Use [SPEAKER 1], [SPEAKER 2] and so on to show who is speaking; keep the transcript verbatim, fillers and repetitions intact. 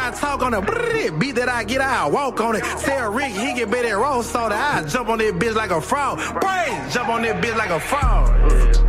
[SPEAKER 1] I talk on it. Beat that I get out, walk on it. Tell Rick he get better at roll soda. I jump on that bitch like a frog. Brain, jump on that bitch like a frog. Yeah.